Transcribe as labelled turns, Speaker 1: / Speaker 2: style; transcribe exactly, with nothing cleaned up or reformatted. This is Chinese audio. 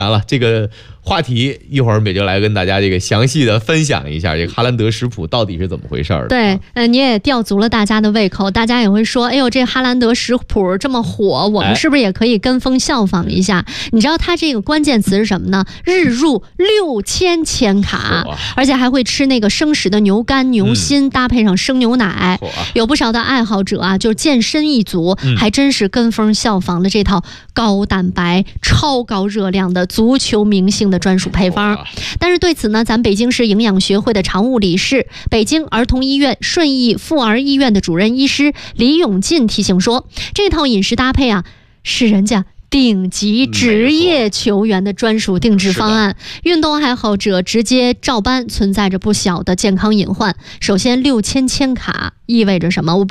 Speaker 1: 完了，这个话题一会儿美就来跟大家这个详细的分享一下这个哈兰德食谱到底是怎么回事儿的。
Speaker 2: 对，呃，你也吊足了大家的胃口，大家也会说，哎呦，这哈兰德食谱这么火，我们是不是也可以跟风效仿一下？哎、你知道它这个关键词是什么呢？日入六千千卡，而且还会吃那个生食的牛肝、牛心，嗯、搭配上生牛奶。有不少的爱好者啊，就是健身一族，嗯、还真是跟风效仿了这套高蛋白、超高热量的足球明星的专属配方。但是对此呢，咱北京市营养学会的常务理事、北京儿童医院顺义妇儿医院的主任医师李永进提醒说，这套饮食搭配啊，是人家顶级职业球员的专属定制方案，运动爱好者直接照搬存在着不小的健康隐患。首先，六千千卡意味着什么？我不